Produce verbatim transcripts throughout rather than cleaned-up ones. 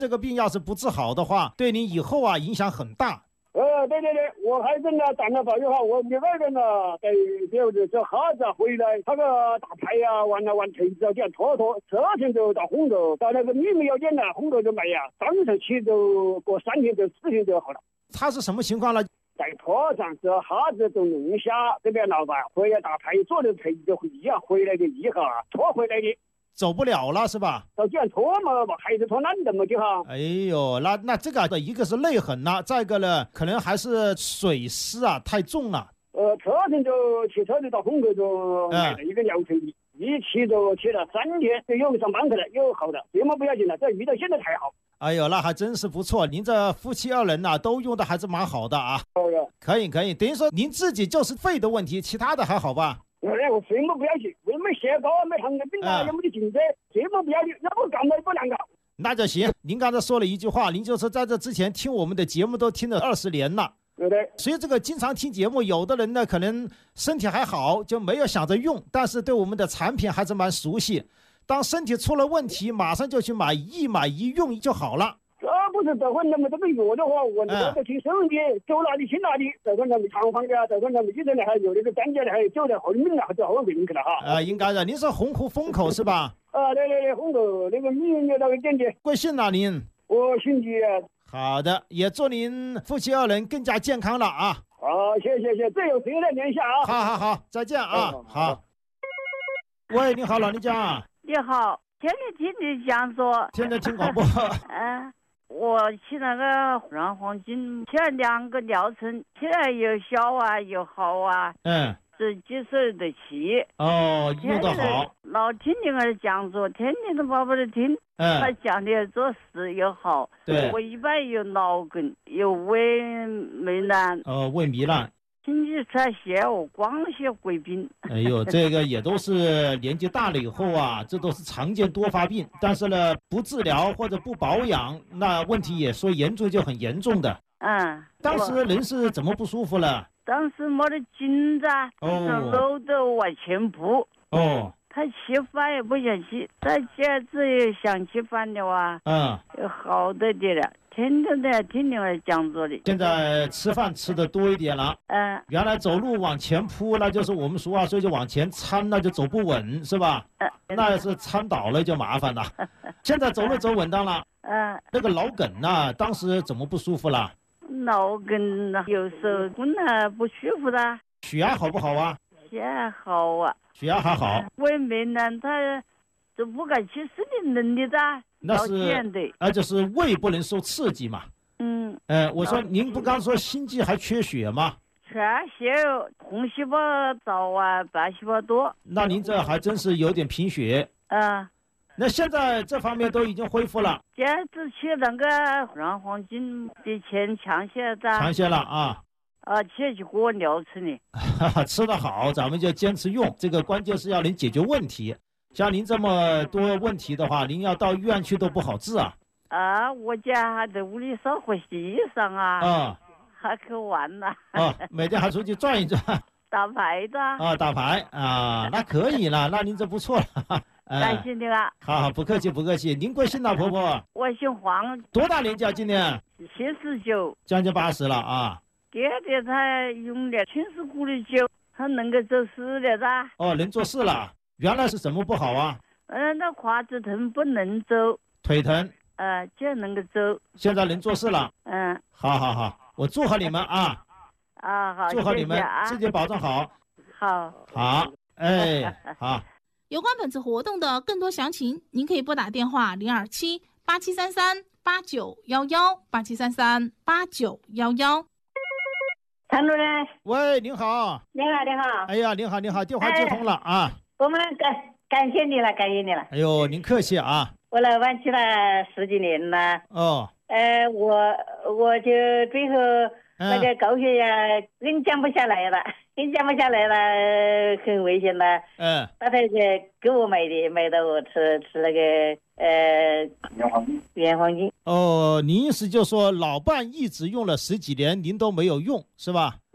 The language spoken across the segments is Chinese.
这个病要是不治好的话，对你以后啊影响很大。 呃，对对对，我还真的打了保育号，我没外人了，在别的这哈子回来，他个打牌呀、啊，玩了玩锤子啊，这样拖拖，车前就到红豆，到那个米没有点了，红豆就没呀，当时起就过三天就四天就好了。 他是什么情况呢？ 在拖上这哈子都弄下，这边老板回来打牌，做的锤子回呀，回来的以后啊，拖回来的。 走不了了是吧？ 到这样拖嘛，还是拖懒的嘛，就哈。 哎呦，那那这个一个是泪痕呐、啊，再一个呢，可能还是水湿啊太重了。 呃，车上就骑车就到红沟就买了一个疗程仪，嗯、一骑就骑了三天，就又上班去了，又好了，这么不要紧了，这遇到现在才好。 哎呦，那还真是不错，您这夫妻二人呐、啊，都用的还是蛮好的啊。 哦哟， 可以可以，等于说您自己就是肺的问题，其他的还好吧？ 哎，我什么不要紧，我没血高，没糖尿病啊，也没得颈椎，什么不要紧，要不干嘛不难搞。 那就行。您刚才说了一句话，您就是在这之前听我们的节目都听了二十年了， 对对。 所以这个经常听节目，有的人呢可能身体还好，就没有想着用，但是对我们的产品还是蛮熟悉。当身体出了问题，马上就去买，一买一用就好了。 这不是这会那么这个药的话，我那个听收音机，走哪里去哪里，这会那么长方的，这会那么医生的，还有那个专家的，还有酒的后面了，这后面去了哈。 啊、呃，应该的。您是洪湖风口是吧？ 啊，对对对，洪湖那个米有那个姐姐。 贵姓啊您？ 我姓季。 好的，也祝您夫妻二人更加健康了啊。 好，谢谢谢，这有时间再联系啊。 好好好，再见啊。嗯、好。喂，你好，老人家。 你好，天天听你讲说。 天天听广播。 嗯。我去那个软黄金，去了两个疗程，起来又小啊又好啊， 嗯， 自己受得起。 哦，用得好。 老听你儿讲座，天天都巴不得听。 嗯， 他讲的做事又好。 对。 我一般有脑梗，有胃糜烂。 哦，胃糜烂。 经济出血，我光血贵宾。 哎呦，这个也都是年纪大了以后啊，这都是常见多发病。但是呢，不治疗或者不保养，那问题也说严重就很严重的。 嗯。 当时人是怎么不舒服了？ 当时没得劲子， 哦， 搂着往前扑。 哦。 他吃饭也不想吃，他现在也想吃饭的话， 嗯， 好的点了。天天在听你们讲座的。 现在吃饭吃的多一点了。 嗯。 原来走路往前扑，那就是我们俗话说就往前搀，那就走不稳，是吧？ 嗯。 那要是搀倒了就麻烦了。现在走路走稳当了。 嗯。 那个脑梗呢，当时怎么不舒服了？ 脑梗有时候真的不舒服的。 血压好不好啊？ 血压好啊。 血压还好。 胃糜烂，他就不敢去森林能力的。 那是，那就是胃不能受刺激嘛。 嗯。 呃，我说您不刚说心悸还缺血吗？ 缺血，红细胞少啊，白细胞多。 那您这还真是有点贫血。 啊。 那现在这方面都已经恢复了。 这次去那个软黄金的钱强些的。 强些了啊。 啊，去去给我疗程的。 吃得好，咱们就坚持用。这个关键是要能解决问题。像您这么多问题的话，您要到医院去都不好治啊。 啊，我家还在屋里烧火衣裳啊。 啊。 还去玩呢。 啊，每天还出去转一转。 打牌的。 啊，打牌啊，那可以了，那您这不错了。 感谢你了。 好好，不客气不客气。您贵姓呢，婆婆？ 我姓黄。 多大年纪啊？今年？ 七十九。 将近八十了啊。 爹爹他用了全是谷的酒，他能够做事的噻。 哦，能做事了。原来是什么不好啊？ 嗯，那胯子疼不能走。 腿疼。 呃，就能够走。 现在能做事了。 嗯。 好好好，我祝贺你们啊。 啊，好， 祝贺你们， 谢谢啊、 自己保重好。 好。 好，哎，好。 有关本次活动的更多详情，您可以拨打电话零二七八七三三八九幺幺八七三三八九幺幺。 谭主任， 喂，您好。 你好，你好。 哎呀，您好，您好，电话接通了、哎、啊。 我们感感谢你了，感谢你了。 哎呦，您客气啊。 我老板去了十几年了。 哦。 呃，我我就最后那个高血压人降不下来了，人降不下来了，很危险了。 嗯。 把他给给我买的，买到我吃吃那个呃原黄金。原黄金。 哦，您意思就说老伴一直用了十几年，您都没有用，是吧？ 我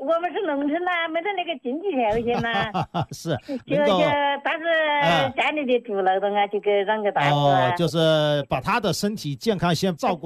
我们是农村呐，没得那个经济条件呐。 是， 就就但是家里的做劳动啊，就给让个大夫啊。 哦，就是把他的身体健康先照顾。